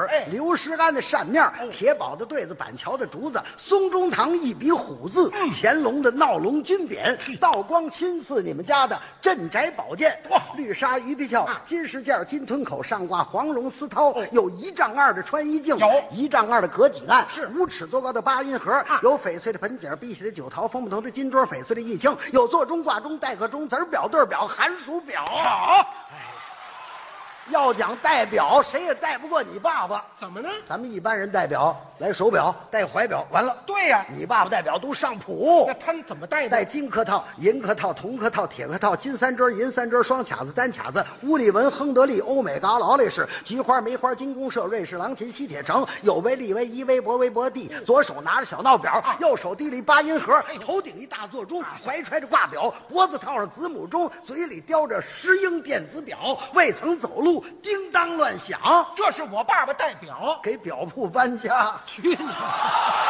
儿， 哎刘石安的扇面，铁宝的对子，板桥的竹子，松中堂一笔虎字，乾隆的闹龙军匾，道光亲赐你们家的镇宅宝剑，绿纱鱼皮鞘，金饰件，金吞口，上挂黄绒丝绦，有1丈2的穿衣镜， 有 1丈2的隔几案， 是 5尺多高的8音盒，有翡翠的盆景，碧玺的酒桃，枫木头的金桌，翡翠的玉磬，有座钟、挂钟、待客钟、子儿表、对儿表、寒暑表。 好， 要讲代表，谁也带不过你爸爸。 怎么呢？ 咱们一般人戴表，来手表，戴怀表，完了。 对呀、 你爸爸戴表都上谱那，他们怎么戴的？ 戴金客套、银客套、铜客套、铁客套，金3针、银3针，双卡子、单卡子，乌利文、亨德利、欧美嘎劳力士，菊花、梅花、金公社、瑞士狼琴、西铁城，有为、利威、伊威、博威、博地，左手拿着小闹表，右手提了一8音盒，头顶一大座钟，怀揣着挂表，脖子套上子母钟，嘴里叼着10英电子表，未曾走路，叮当乱响， 这是我爸爸戴表。 给表铺搬家。 去你！